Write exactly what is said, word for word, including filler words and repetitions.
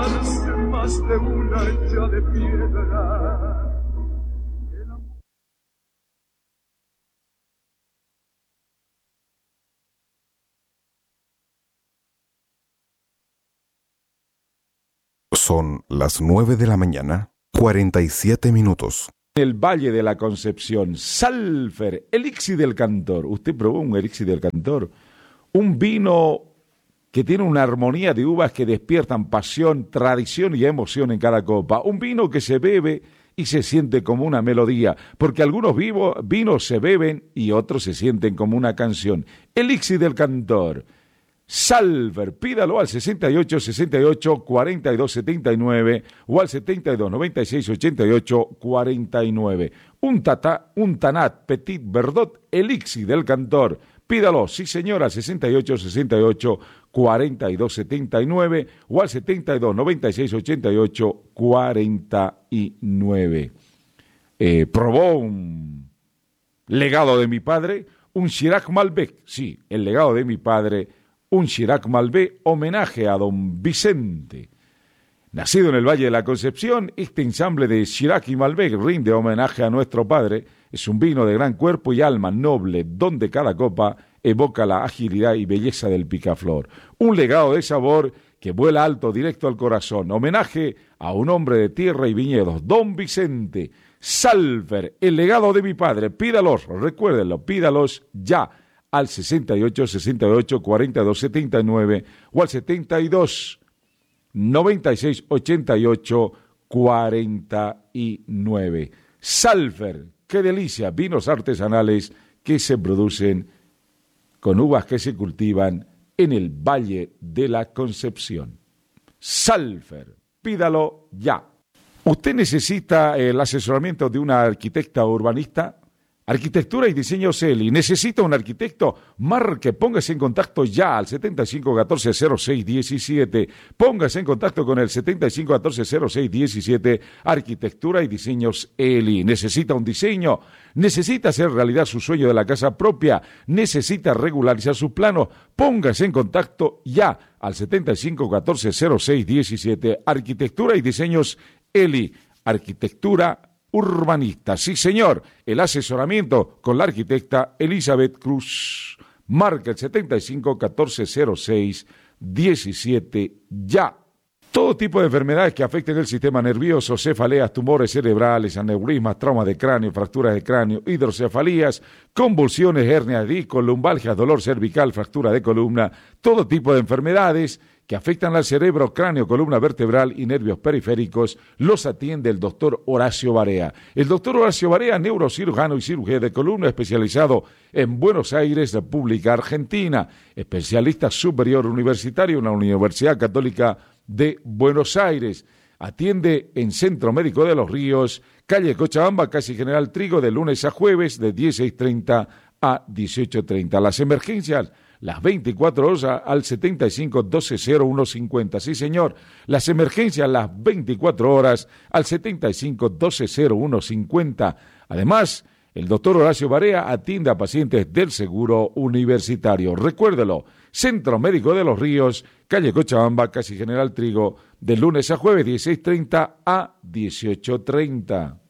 Más de una hecha de piedra. Son las nueve de la mañana, cuarenta y siete minutos. El Valle de la Concepción, Salfer, elixir del cantor. ¿Usted probó un elixir del cantor? Un vino que tiene una armonía de uvas que despiertan pasión, tradición y emoción en cada copa. Un vino que se bebe y se siente como una melodía, porque algunos vivo, vinos se beben y otros se sienten como una canción. Elixir del cantor. Salver, pídalo al sesenta y ocho, sesenta y ocho, cuarenta y dos, setenta y nueve o al setenta y dos, noventa y seis, ochenta y ocho, cuarenta y nueve. Un, tata, un Tanat Petit Verdot, elixir del cantor. Pídalo, sí señora, al sesenta y ocho, sesenta y ocho, cuarenta y dos, setenta y nueve o al setenta y dos, noventa y seis, ochenta y ocho, cuarenta y nueve. Eh, probó un legado de mi padre, un Chirac Malbec, sí, el legado de mi padre, un Chirac Malbec, homenaje a don Vicente. Nacido en el Valle de la Concepción, este ensamble de Chirac y Malbec rinde homenaje a nuestro padre. Es un vino de gran cuerpo y alma noble, donde cada copa evoca la agilidad y belleza del picaflor. Un legado de sabor que vuela alto directo al corazón. Homenaje a un hombre de tierra y viñedos, don Vicente. Salver, el legado de mi padre. Pídalos, recuérdenlo, pídalos ya al sesenta y ocho, sesenta y ocho, cuarenta y dos, setenta y nueve o al setenta y dos, noventa y seis, ochenta y ocho, cuarenta y nueve. Salver, qué delicia, vinos artesanales que se producen con uvas que se cultivan en el Valle de la Concepción. Salver, pídalo ya. ¿Usted necesita el asesoramiento de una arquitecta urbanista? Arquitectura y Diseño Celi. ¿Necesita un arquitecto? Marque, póngase en contacto ya al setenta y cinco, catorce, cero seis, diecisiete. Póngase en contacto con el setenta y cinco, catorce, cero seis, diecisiete. Arquitectura y Diseños Eli. ¿Necesita un diseño? ¿Necesita hacer realidad su sueño de la casa propia? ¿Necesita regularizar sus planos? Póngase en contacto ya al setenta y cinco, catorce, cero seis, diecisiete. Arquitectura y Diseños Eli. Arquitectura urbanista. Sí, señor. El asesoramiento con la arquitecta Elizabeth Cruz. Marca el setenta y cinco, catorce, cero seis, diecisiete ya. Todo tipo de enfermedades que afecten el sistema nervioso, cefaleas, tumores cerebrales, aneurismas, traumas de cráneo, fracturas de cráneo, hidrocefalías, convulsiones, hernias de disco, lumbalgias, dolor cervical, fractura de columna, todo tipo de enfermedades que afectan al cerebro, cráneo, columna vertebral y nervios periféricos, los atiende el doctor Horacio Barea. El doctor Horacio Barea, neurocirujano y cirugía de columna especializado en Buenos Aires, República Argentina, especialista superior universitario en la Universidad Católica de Buenos Aires. Atiende en Centro Médico de los Ríos, calle Cochabamba, casi General Trigo, de lunes a jueves, de dieciséis treinta a dieciocho treinta. Las emergencias, las veinticuatro horas al setenta y cinco, doce, cero uno, cincuenta. Sí, señor. Las emergencias, las veinticuatro horas al setenta y cinco, doce, cero uno, cincuenta. Además, el doctor Horacio Barea atiende a pacientes del Seguro Universitario. Recuérdelo, Centro Médico de los Ríos, calle Cochabamba, casi General Trigo, de lunes a jueves, dieciséis treinta a dieciocho treinta.